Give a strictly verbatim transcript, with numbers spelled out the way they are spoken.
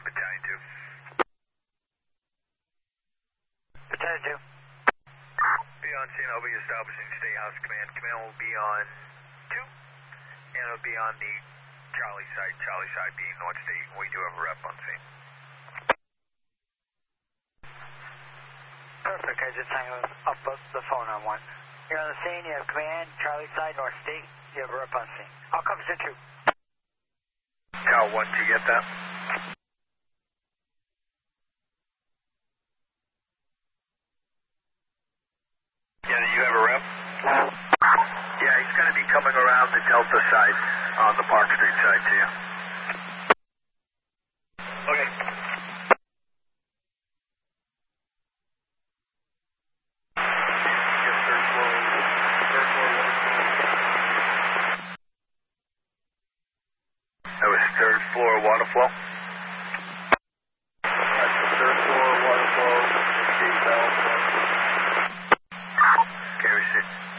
Battalion two. Battalion two. Be on scene, I'll be establishing State House Command. Command will be on two, and it'll be on the Charlie side, Charlie side being North State. We do have a rep on scene. Perfect, I just hung up the phone on one. You're on the scene, you have command, Charlie side, North State, you have a rep on scene. I'll come to two. Cal one, did you get that? Yeah, do you have a rep? Yeah, he's going to be coming around the Delta side on the Park Street side to you. Okay. That was third floor water flow. That's the third floor water flow. Carry six.